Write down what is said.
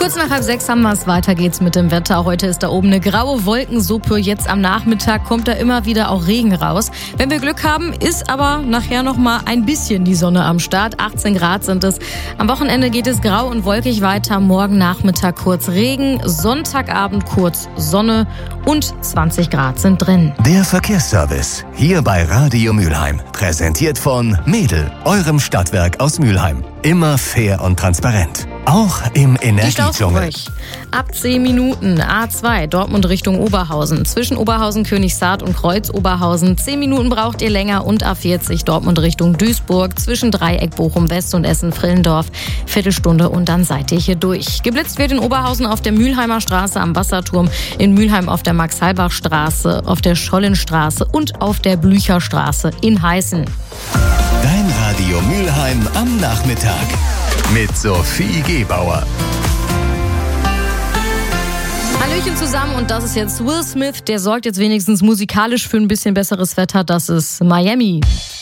Kurz nach 5:30 haben wir es. Weiter geht's mit dem Wetter. Heute ist da oben eine graue Wolkensuppe. Jetzt am Nachmittag kommt da immer wieder auch Regen raus. Wenn wir Glück haben, ist aber nachher noch mal ein bisschen die Sonne am Start. 18 Grad sind es. Am Wochenende geht es grau und wolkig weiter. Morgen Nachmittag kurz Regen. Sonntagabend kurz Sonne und 20 Grad sind drin. Der Verkehrsservice hier bei Radio Mülheim. Präsentiert von Mädel, eurem Stadtwerk aus Mülheim. Immer fair und transparent. Auch im Energiedschungel. Ab 10 Minuten A2 Dortmund Richtung Oberhausen. Zwischen Oberhausen, Königshardt und Kreuz Oberhausen. 10 Minuten braucht ihr länger. Und A40 Dortmund Richtung Duisburg. Zwischen Dreieck Bochum West und Essen-Frillendorf. Viertelstunde und dann seid ihr hier durch. Geblitzt wird in Oberhausen auf der Mülheimer Straße am Wasserturm. In Mülheim auf der Max-Halbach-Straße. Auf der Schollenstraße und auf der Blücherstraße in Heißen. Dein Radio Mülheim am Nachmittag. Mit Sophie Gebauer. Hallöchen zusammen und das ist jetzt Will Smith. Der sorgt jetzt wenigstens musikalisch für ein bisschen besseres Wetter. Das ist Miami.